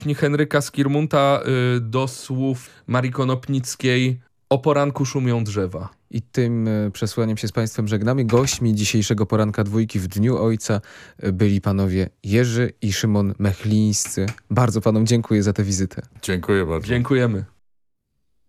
Henryka Skirmunta do słów Marii Konopnickiej "O poranku szumią drzewa". I tym przesłaniem się z Państwem żegnamy. Gośćmi dzisiejszego poranka Dwójki w Dniu Ojca byli panowie Jerzy i Szymon Mechlińscy. Bardzo panom dziękuję za tę wizytę. Dziękuję bardzo. Dziękujemy.